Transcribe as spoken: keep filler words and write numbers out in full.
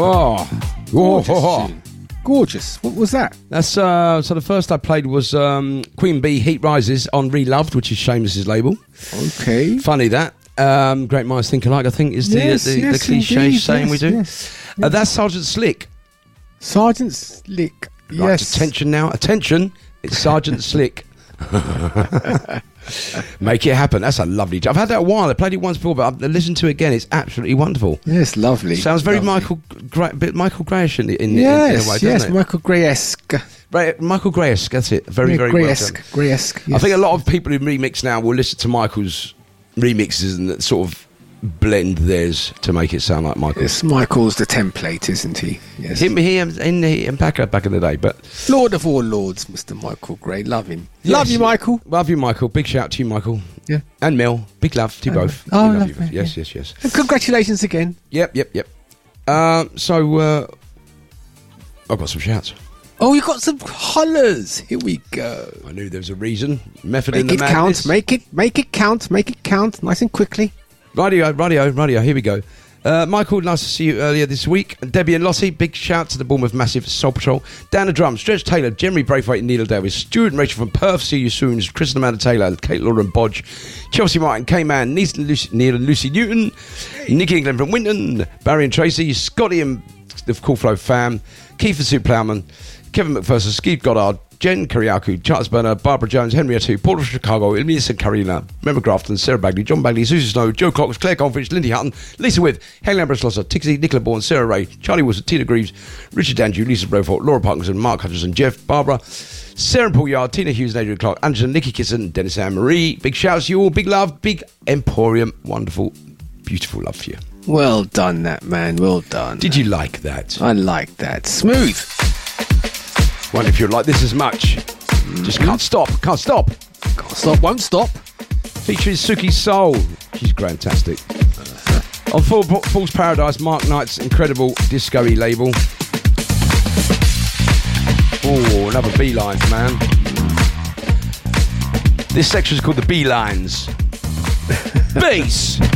Oh, Gorgeous oh, tune. Gorgeous. What was that? That's uh, so the first I played was um, Queen Bee, Heat Rises on Reloved, which is Seamus's label. Okay. Funny that. Um, great minds think alike, I think, is the Yes, the, yes, the cliche indeed, saying yes, we do. yes, Uh, that's Sergeant Slick. Sergeant Slick. Right, Yes. attention now. Attention. It's Sergeant Slick. Make it happen. That's a lovely job. I've had that a while. I played it once before, but I've listened to it again. It's absolutely wonderful. Yes, lovely. Sounds very lovely. Michael Gra- bit Michael Grayish in, in, Yes, in, in a way, doesn't yes, it? Michael Gray-esque. Right, Michael Grayish, that's it. Very, Yeah, very Gray-esque. well done. Gray-esque. I Yes. think a lot of people who remix now will listen to Michael's remixes and sort of blend theirs to make it sound like Michael. Yes, Michael's the template, isn't he? Yes. Him, he, in the in back back in the day, but Lord of all lords, Mister Michael Gray. Love him. Yes. Love you, Michael. Love you, Michael. Big shout to you, Michael. Yeah. And Mel. Big love to you both. Oh, We love love you. you, Yes, yeah. yes, yes. And congratulations again. Yep, yep, yep. Uh, so uh, I've got some shouts. Oh, you got some hollers. Here we go. I knew there was a reason. Method in Make the it madness. count. Make it. Make it count. Make it count. Nice and quickly. Radio, radio, radio. Here we go. Uh, Michael, nice to see you earlier this week. Debbie and Lottie, big shout to the Bournemouth Massive Soul Patrol. Dan the Drum, Stretch Taylor, Jeremy Braithwaite and Neil Davis, Stuart and Rachel from Perth, see you soon. Chris and Amanda Taylor, Kate Laura and Bodge, Chelsea Martin, K-Man, Neil and Lucy, Neil and Lucy Newton, Nicky England from Winton, Barry and Tracy, Scotty and the Cool Flow fam, Keith and Sue Plowman, Kevin McPherson, Steve Goddard, Jen Kiriakou, Charles Burner, Barbara Jones, Henrietta, Paul from Chicago, Elisa Carolina, Member Grafton, Sarah Bagley, John Bagley, Susie Snow, Joe Cox, Claire Confish, Lindy Hutton, Lisa With, Haley Ambrose Losser, Tixie, Nicola Bourne, Sarah Ray, Charlie Wilson, Tina Greaves, Richard Andrew, Lisa Brofort, Laura Parkinson, Mark Hutchinson, Jeff, Barbara, Sarah and Paul Yard, Tina Hughes, and Adrian Clark, Angela, Nikki Kisson, Dennis Anne Marie. Big shouts to you all, big love, big Emporium, wonderful, beautiful love for you. Well done, that man. Well done. Did you like that? I like that. Smooth. Wonder if you like this as much. Just can't stop, can't stop. Can't stop. Won't stop. Featuring Suki Soul. She's fantastic. On Full, Fool's Paradise, Mark Knight's incredible disco-y label. Oh, another B-lines, man. This section is called the B-lines. Bass.